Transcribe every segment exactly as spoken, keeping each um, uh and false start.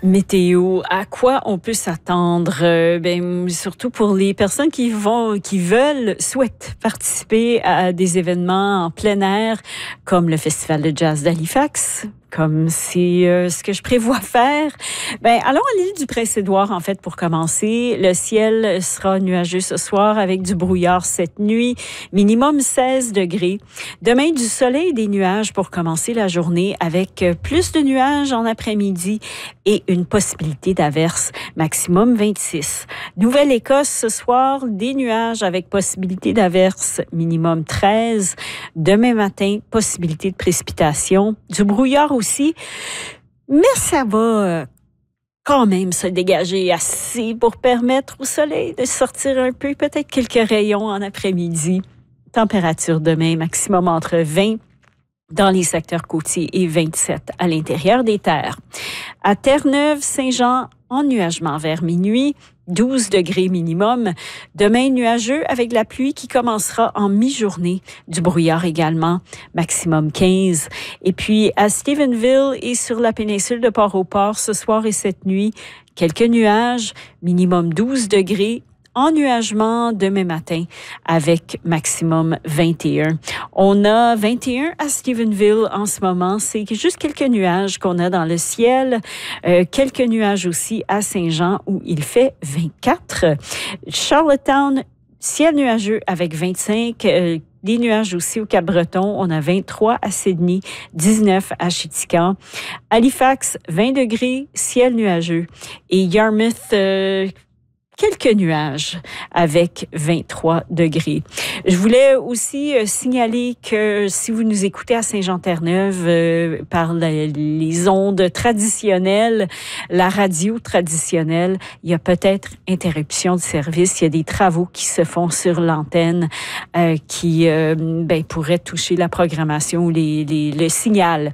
Météo, à quoi on peut s'attendre? Euh, ben, surtout pour les personnes qui vont, qui veulent, souhaitent participer à des événements en plein air, comme le Festival de jazz d'Halifax, comme c'est euh, ce que je prévois faire. Ben, allons à l'île du Prince-Édouard, en fait, pour commencer. Le ciel sera nuageux ce soir avec du brouillard cette nuit, minimum seize degrés. Demain, du soleil et des nuages pour commencer la journée avec plus de nuages en après-midi et une possibilité d'averse, maximum vingt-six. Nouvelle-Écosse ce soir, des nuages avec possibilité d'averse, minimum treize. Demain matin, possibilité de précipitation, du brouillard aussi, mais ça va quand même se dégager assez pour permettre au soleil de sortir un peu, peut-être quelques rayons en après-midi. Température demain, maximum entre vingt dans les secteurs côtiers et vingt-sept à l'intérieur des terres. À Terre-Neuve, Saint-Jean, ennuagement vers minuit, douze degrés minimum. Demain, nuageux avec la pluie qui commencera en mi-journée. Du brouillard également, maximum quinze. Et puis, à Stephenville et sur la péninsule de Port-au-Port, ce soir et cette nuit, quelques nuages, minimum douze degrés. Ennuagement demain matin avec maximum vingt et un. On a vingt et un à Stephenville en ce moment. C'est juste quelques nuages qu'on a dans le ciel. Euh, quelques nuages aussi à Saint-Jean où il fait vingt-quatre. Charlottetown, ciel nuageux avec vingt-cinq. Euh, Des nuages aussi au Cap-Breton. On a vingt-trois à Sydney, dix-neuf à Chitika. Halifax, vingt degrés, ciel nuageux. Et Yarmouth, euh, quelques nuages avec vingt-trois degrés. Je voulais aussi euh, signaler que si vous nous écoutez à Saint-Jean-Terre-Neuve euh, par la, les ondes traditionnelles, la radio traditionnelle, il y a peut-être interruption de service. Il y a des travaux qui se font sur l'antenne euh, qui euh, ben, pourraient toucher la programmation ou les, les, le signal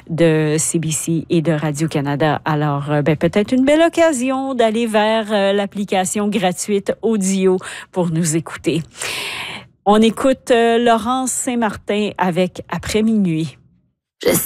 de C B C et de Radio-Canada. Alors, euh, ben, peut-être une belle occasion d'aller vers euh, l'application gratuite audio pour nous écouter. On écoute euh, Laurence Saint-Martin avec Après minuit.